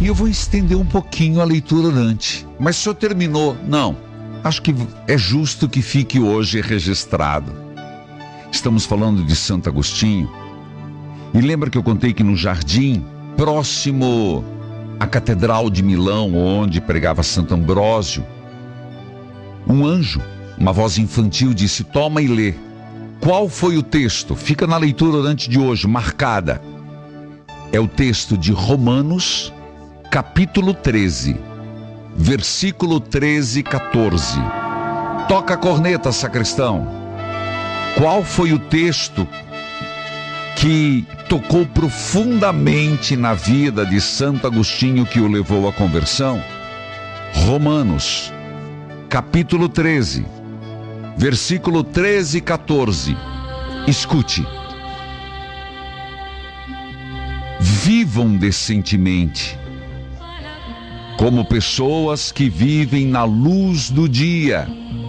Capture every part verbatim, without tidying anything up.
E eu vou estender um pouquinho a leitura Dante. Mas o senhor terminou? Não. Acho que é justo que fique hoje registrado. Estamos falando de Santo Agostinho. E lembra que eu contei que no jardim, próximo à Catedral de Milão, onde pregava Santo Ambrósio, um anjo, uma voz infantil disse: toma e lê. Qual foi o texto? Fica na leitura Dante de hoje, marcada. É o texto de Romanos, capítulo treze, versículo treze, quatorze. Toca a corneta, sacristão. Qual foi o texto que tocou profundamente na vida de Santo Agostinho, que o levou à conversão? Romanos, capítulo treze, versículo treze e quatorze. Escute. Vivam decentemente, como pessoas que vivem na luz do dia.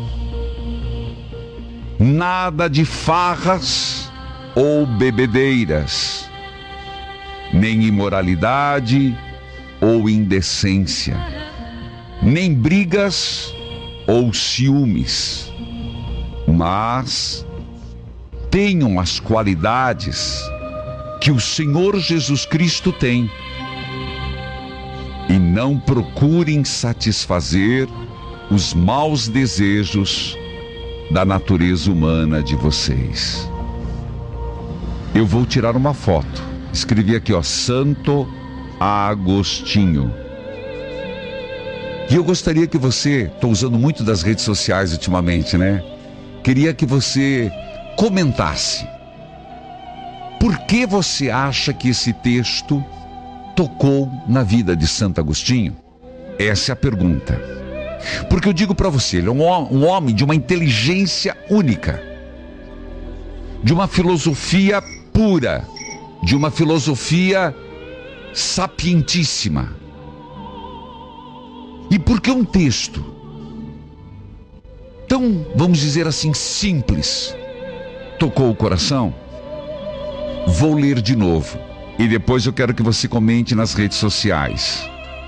Nada de farras ou bebedeiras, nem imoralidade ou indecência, nem brigas ou ciúmes, mas tenham as qualidades que o Senhor Jesus Cristo tem, e não procurem satisfazer os maus desejos da natureza humana de vocês. Eu vou tirar uma foto. Escrevi aqui, ó, Santo Agostinho. E eu gostaria que você, estou usando muito das redes sociais ultimamente, né? Queria que você comentasse. Por que você acha que esse texto tocou na vida de Santo Agostinho? Essa é a pergunta. Porque eu digo para você, ele é um, um homem de uma inteligência única, de uma filosofia pura, de uma filosofia sapientíssima. E por que um texto tão, vamos dizer assim, simples tocou o coração? Vou ler de novo e depois eu quero que você comente nas redes sociais.